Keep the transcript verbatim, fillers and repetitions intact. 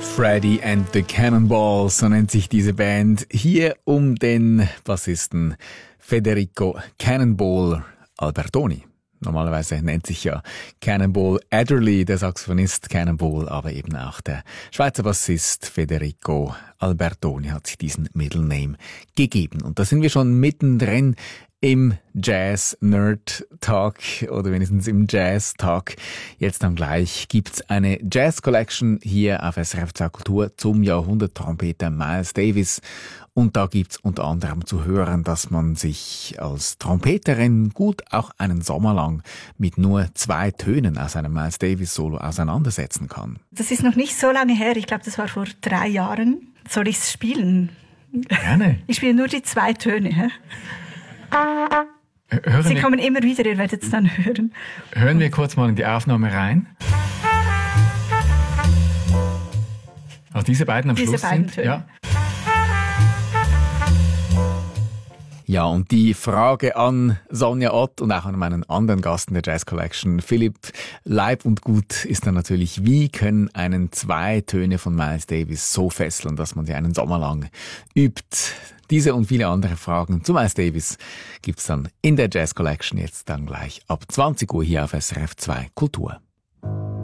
Freddy and the Cannonballs, so nennt sich diese Band, hier um den Bassisten Federico Cannonball Albertoni. Normalerweise nennt sich ja Cannonball Adderley, der Saxophonist Cannonball, aber eben auch der Schweizer Bassist Federico Albertoni hat sich diesen Middle Name gegeben. Und da sind wir schon mittendrin im Jazz-Nerd-Talk oder wenigstens im Jazz-Talk. Jetzt dann gleich gibt's eine Jazz-Collection hier auf S R F zwei Kultur zum Jahrhundert-Trompeter Miles Davis. Und da gibt's unter anderem zu hören, dass man sich als Trompeterin gut auch einen Sommer lang mit nur zwei Tönen aus einem Miles Davis-Solo auseinandersetzen kann. Das ist noch nicht so lange her. Ich glaube, das war vor drei Jahren. Soll ich's spielen? Gerne. Ich spiele nur die zwei Töne. Hä? Hören Sie wir, kommen immer wieder, ihr werdet es dann hören. Hören wir kurz mal in die Aufnahme rein. Also diese beiden am diese Schluss beiden sind, Töne. ja. Ja, und die Frage an Sonja Ott und auch an meinen anderen Gast in der Jazz Collection, Philipp Leib und Gut, ist dann natürlich, wie können einen zwei Töne von Miles Davis so fesseln, dass man sie einen Sommer lang übt? Diese und viele andere Fragen zu Miles Davis gibt's dann in der Jazz Collection jetzt dann gleich ab zwanzig Uhr hier auf S R F zwei Kultur.